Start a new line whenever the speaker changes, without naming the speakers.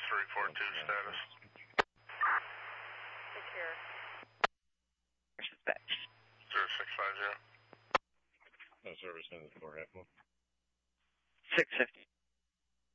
342 status.
Take care.
Dispatch.
0650.
No service in the 4 half
650.